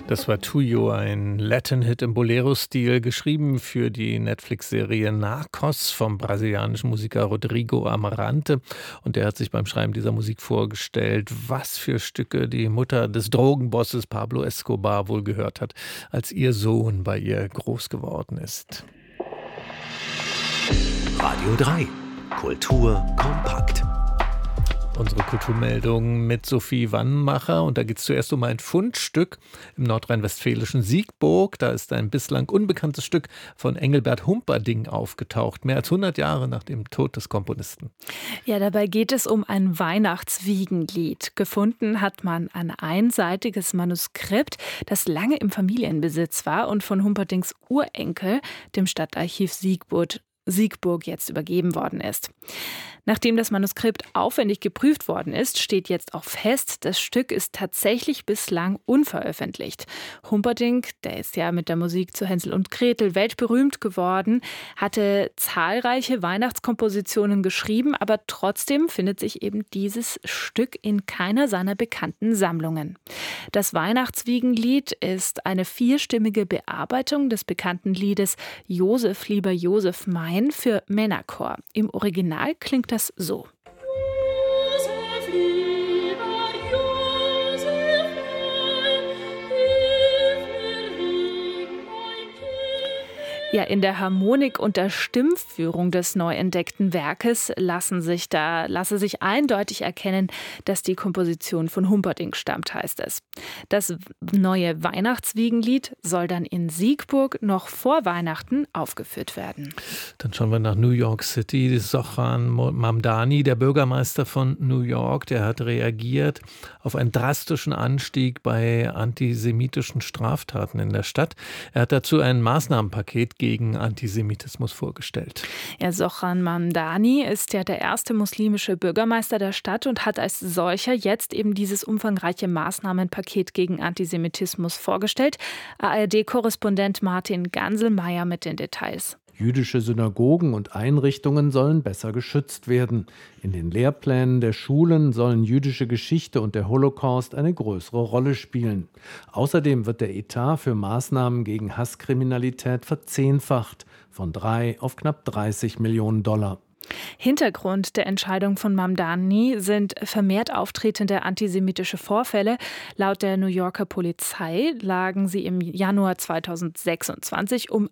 Das war Tuyo, ein Latin-Hit im Bolero-Stil, geschrieben für die Netflix-Serie Narcos vom brasilianischen Musiker Rodrigo Amarante. Und der hat sich beim Schreiben dieser Musik vorgestellt, was für Stücke die Mutter des Drogenbosses Pablo Escobar wohl gehört hat, als ihr Sohn bei ihr groß geworden ist. Radio 3. Kultur kompakt. Unsere Kulturmeldung mit Sophie Wannmacher. Und da geht es zuerst um ein Fundstück im nordrhein-westfälischen Siegburg. Da ist ein bislang unbekanntes Stück von Engelbert Humperdinck aufgetaucht, mehr als 100 Jahre nach dem Tod des Komponisten. Ja, dabei geht es um ein Weihnachtswiegenlied. Gefunden hat man ein einseitiges Manuskript, das lange im Familienbesitz war und von Humperdincks Urenkel, dem Stadtarchiv Siegburg jetzt übergeben worden ist. Nachdem das Manuskript aufwendig geprüft worden ist, steht jetzt auch fest, das Stück ist tatsächlich bislang unveröffentlicht. Humperdinck, der ist ja mit der Musik zu Hänsel und Gretel weltberühmt geworden, hatte zahlreiche Weihnachtskompositionen geschrieben, aber trotzdem findet sich eben dieses Stück in keiner seiner bekannten Sammlungen. Das Weihnachtswiegenlied ist eine 4-stimmige Bearbeitung des bekannten Liedes Josef, lieber Josef mein für Männerchor. Im Original klingt das so. Ja, in der Harmonik und der Stimmführung des neu entdeckten Werkes lasse sich eindeutig erkennen, dass die Komposition von Humperdinck stammt, heißt es. Das neue Weihnachtswiegenlied soll dann in Siegburg noch vor Weihnachten aufgeführt werden. Dann schauen wir nach New York City. Zohran Mamdani, der Bürgermeister von New York, der hat reagiert auf einen drastischen Anstieg bei antisemitischen Straftaten in der Stadt. Er hat dazu ein Maßnahmenpaket gegen Antisemitismus vorgestellt. Ja, Zohran Mamdani ist ja der erste muslimische Bürgermeister der Stadt und hat als solcher jetzt eben dieses umfangreiche Maßnahmenpaket gegen Antisemitismus vorgestellt. ARD-Korrespondent Martin Ganselmeier mit den Details. Jüdische Synagogen und Einrichtungen sollen besser geschützt werden. In den Lehrplänen der Schulen sollen jüdische Geschichte und der Holocaust eine größere Rolle spielen. Außerdem wird der Etat für Maßnahmen gegen Hasskriminalität verzehnfacht, von 3 auf knapp 30 Millionen $. Hintergrund der Entscheidung von Mamdani sind vermehrt auftretende antisemitische Vorfälle. Laut der New Yorker Polizei lagen sie im Januar 2026 um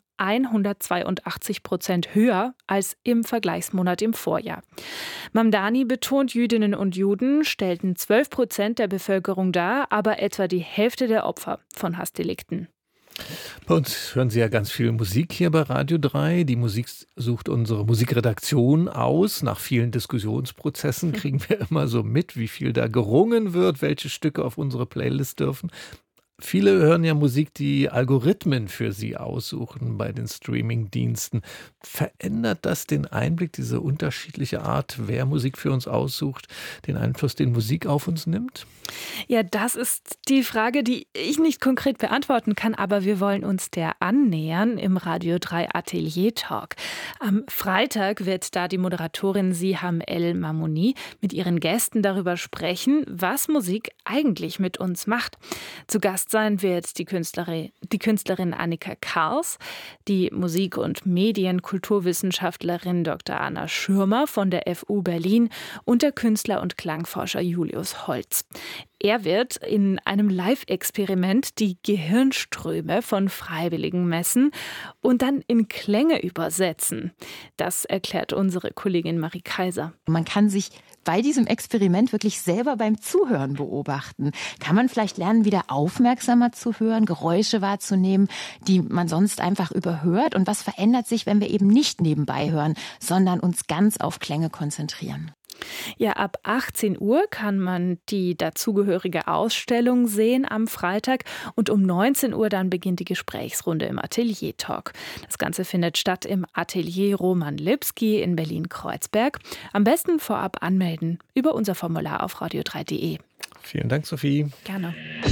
182% höher als im Vergleichsmonat im Vorjahr. Mamdani betont, Jüdinnen und Juden stellten 12% der Bevölkerung dar, aber etwa die Hälfte der Opfer von Hassdelikten. Bei uns hören Sie ja ganz viel Musik hier bei Radio 3. Die Musik sucht unsere Musikredaktion aus. Nach vielen Diskussionsprozessen kriegen wir immer so mit, wie viel da gerungen wird, welche Stücke auf unsere Playlist dürfen. Viele hören ja Musik, die Algorithmen für sie aussuchen bei den Streaming-Diensten. Verändert das den Einblick, diese unterschiedliche Art, wer Musik für uns aussucht, den Einfluss, den Musik auf uns nimmt? Ja, das ist die Frage, die ich nicht konkret beantworten kann, aber wir wollen uns der annähern im Radio 3 Atelier Talk. Am Freitag wird da die Moderatorin Siham El Mamouni mit ihren Gästen darüber sprechen, was Musik eigentlich mit uns macht. Zu Gast sein wird die Künstlerin Annika Kars, die Musik- und Medienkulturwissenschaftlerin Dr. Anna Schürmer von der FU Berlin und der Künstler und Klangforscher Julius Holz. Er wird in einem Live-Experiment die Gehirnströme von Freiwilligen messen und dann in Klänge übersetzen. Das erklärt unsere Kollegin Marie Kaiser. Man kann sich bei diesem Experiment wirklich selber beim Zuhören beobachten. Kann man vielleicht lernen, wieder aufmerksamer zu hören, Geräusche wahrzunehmen, die man sonst einfach überhört? Und was verändert sich, wenn wir eben nicht nebenbei hören, sondern uns ganz auf Klänge konzentrieren? Ja, ab 18 Uhr kann man die dazugehörige Ausstellung sehen am Freitag und um 19 Uhr dann beginnt die Gesprächsrunde im Atelier Talk. Das Ganze findet statt im Atelier Roman Lipski in Berlin-Kreuzberg. Am besten vorab anmelden über unser Formular auf radio3.de. Vielen Dank, Sophie. Gerne.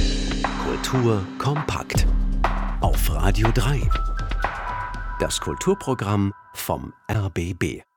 Kultur kompakt. Auf Radio 3. Das Kulturprogramm vom RBB.